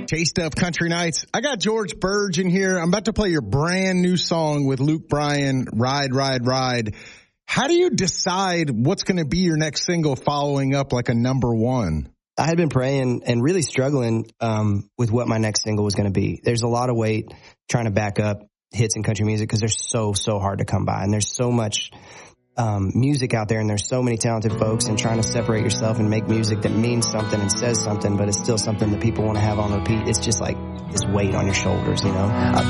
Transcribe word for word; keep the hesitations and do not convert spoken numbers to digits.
Taste of Country Nights. I got George Burge in here. I'm about to play your brand new song with Luke Bryan, Ride, Ride, Ride. How do you decide what's going to be your next single following up like a number one? I had been praying and really struggling um, with what my next single was going to be. There's a lot of weight trying to back up hits in country music because they're so, so hard to come by. And there's so much um, music out there, and there's so many talented folks, and trying to separate yourself and make music that means something and says something, but it's still something that people want to have on repeat. It's just like this weight on your shoulders, you know? I